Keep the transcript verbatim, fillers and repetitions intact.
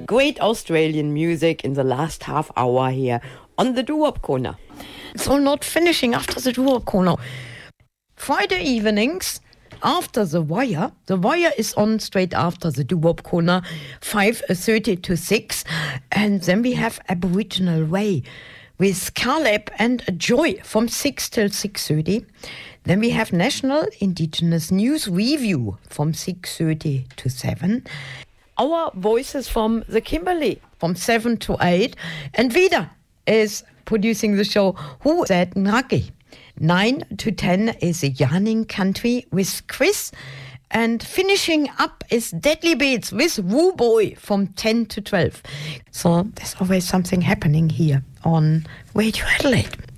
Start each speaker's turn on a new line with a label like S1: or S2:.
S1: Great Australian music in the last half hour here on the Doo-Wop Corner. It's all not finishing after the Doo-Wop Corner. Friday evenings after The Wire. The Wire is on straight after the Doo-Wop Corner, five thirty to six. And then we have Aboriginal Way with Caleb and Joy from six till six thirty. Then we have National Indigenous News Review from six thirty to seven. Our Voices from the Kimberley from seven to eight. And Vida is producing the show Who Said Nraki. nine to ten is Yarning Country with Chris. And finishing up is Deadly Beats with Woo Boy from ten to twelve. So there's always something happening here on Radio Adelaide.